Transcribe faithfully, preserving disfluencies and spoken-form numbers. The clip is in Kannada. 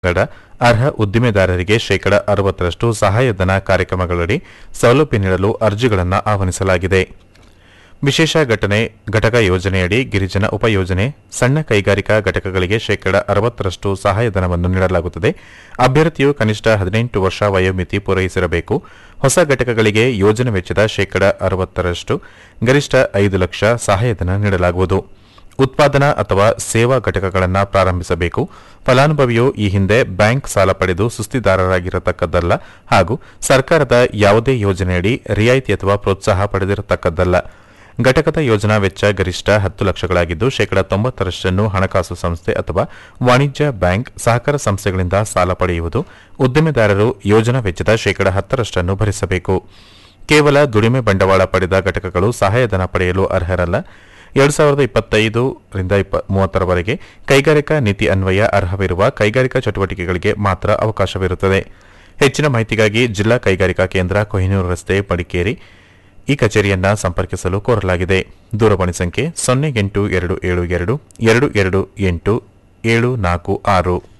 ಅರ್ಹ ಉದ್ದಿಮೆದಾರರಿಗೆ ಶೇಕಡ ಅರವತ್ತರಷ್ಟು ಸಹಾಯಧನ ಕಾರ್ಯಕ್ರಮಗಳಡಿ ಸೌಲಭ್ಯ ನೀಡಲು ಅರ್ಜಿಗಳನ್ನು ಆಹ್ವಾನಿಸಲಾಗಿದೆ. ವಿಶೇಷ ಘಟನೆ ಘಟಕ ಯೋಜನೆಯಡಿ ಗಿರಿಜನ ಉಪಯೋಜನೆ ಸಣ್ಣ ಕೈಗಾರಿಕಾ ಘಟಕಗಳಿಗೆ ಶೇಕಡ ಅರವತ್ತರಷ್ಟು ಸಹಾಯಧನವನ್ನು ನೀಡಲಾಗುತ್ತದೆ. ಅಭ್ಯರ್ಥಿಯು ಕನಿಷ್ಠ ಹದಿನೆಂಟು ವರ್ಷ ವಯೋಮಿತಿ ಪೂರೈಸಿರಬೇಕು. ಹೊಸ ಘಟಕಗಳಿಗೆ ಯೋಜನೆ ವೆಚ್ಚದ ಶೇಕಡ ಅರವತ್ತರಷ್ಟು ಗರಿಷ್ಠ ಐದು ಲಕ್ಷ ಸಹಾಯಧನ ನೀಡಲಾಗುವುದು. ಉತ್ಪಾದನಾ ಅಥವಾ ಸೇವಾ ಘಟಕಗಳನ್ನು ಪ್ರಾರಂಭಿಸಬೇಕು. ಫಲಾನುಭವಿಯು ಈ ಹಿಂದೆ ಬ್ಯಾಂಕ್ ಸಾಲ ಪಡೆದು ಸುಸ್ತಿದಾರರಾಗಿರತಕ್ಕದ್ದಲ್ಲ ಹಾಗೂ ಸರ್ಕಾರದ ಯಾವುದೇ ಯೋಜನೆಯಡಿ ರಿಯಾಯಿತಿ ಅಥವಾ ಪ್ರೋತ್ಸಾಹ ಪಡೆದಿರತಕ್ಕದ್ದಲ್ಲ. ಘಟಕದ ಯೋಜನಾ ವೆಚ್ಚ ಗರಿಷ್ಠ ಹತ್ತು ಲಕ್ಷಗಳಾಗಿದ್ದು ಶೇಕಡ ತೊಂಬತ್ತರಷ್ಟನ್ನು ಹಣಕಾಸು ಸಂಸ್ಥೆ ಅಥವಾ ವಾಣಿಜ್ಯ ಬ್ಯಾಂಕ್ ಸಹಕಾರ ಸಂಸ್ಥೆಗಳಿಂದ ಸಾಲ ಪಡೆಯುವುದು. ಉದ್ದಿಮೆದಾರರು ಯೋಜನಾ ವೆಚ್ಚದ ಶೇಕಡ ಹತ್ತರಷ್ಟನ್ನು ಭರಿಸಬೇಕು. ಕೇವಲ ದುಡಿಮೆ ಬಂಡವಾಳ ಪಡೆದ ಘಟಕಗಳು ಸಹಾಯಧನ ಪಡೆಯಲು ಅರ್ಹರಲ್ಲ. ಎರಡು ಸಾವಿರದ ಇಪ್ಪತ್ತೈದರಿಂದ ಮೂವತ್ತರವರೆಗೆ ಕೈಗಾರಿಕಾ ನೀತಿ ಅನ್ವಯ ಅರ್ಹವಿರುವ ಕೈಗಾರಿಕಾ ಚಟುವಟಿಕೆಗಳಿಗೆ ಮಾತ್ರ ಅವಕಾಶವಿರುತ್ತದೆ. ಹೆಚ್ಚಿನ ಮಾಹಿತಿಗಾಗಿ ಜಿಲ್ಲಾ ಕೈಗಾರಿಕಾ ಕೇಂದ್ರ, ಕೊಹಿನೂರು ರಸ್ತೆ, ಮಡಿಕೇರಿ ಈ ಕಚೇರಿಯನ್ನ ಸಂಪರ್ಕಿಸಲು ಕೋರಲಾಗಿದೆ. ದೂರವಾಣಿ ಸಂಖ್ಯೆ ಸೊನ್ನೆ ಎಂಟು ಎರಡು ಏಳು ಎರಡು ಎರಡು ಎರಡು ಎಂಟು ಏಳು ನಾಲ್ಕು ಆರು.